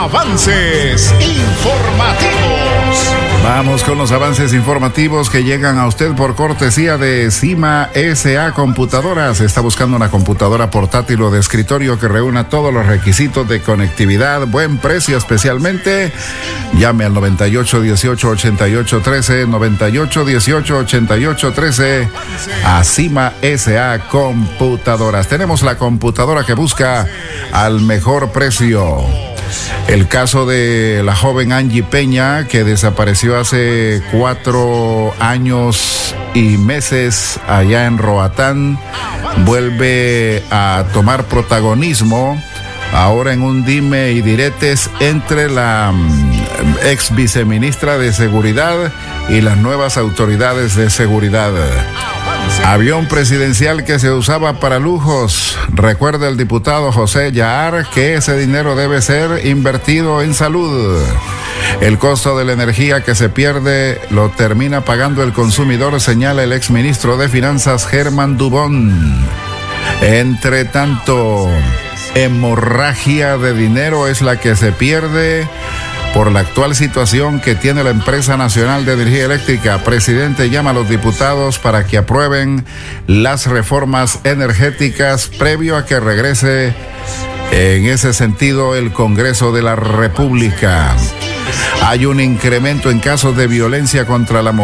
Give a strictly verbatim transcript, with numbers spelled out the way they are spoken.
Avances informativos. Vamos con los avances informativos que llegan a usted por cortesía de Cima S A Computadoras. Está buscando una computadora portátil o de escritorio que reúna todos los requisitos de conectividad, buen precio especialmente. Llame al noventa y ocho dieciocho ochenta y ocho trece, noventa y ocho dieciocho ochenta y ocho trece a Cima S A Computadoras. Tenemos la computadora que busca al mejor precio. El caso de la joven Angie Peña, que desapareció hace cuatro años y meses allá en Roatán, vuelve a tomar protagonismo ahora en un dime y diretes entre la ex viceministra de Seguridad y las nuevas autoridades de seguridad. Avión presidencial que se usaba para lujos. Recuerda el diputado José Yahar que ese dinero debe ser invertido en salud. El costo de la energía que se pierde lo termina pagando el consumidor, señala el exministro de Finanzas Germán Dubón. Entre tanto, hemorragia de dinero es la que se pierde por la actual situación que tiene la empresa nacional de energía eléctrica. Presidente llama a los diputados para que aprueben las reformas energéticas previo a que regrese en ese sentido el Congreso de la República. Hay un incremento en casos de violencia contra la mujer.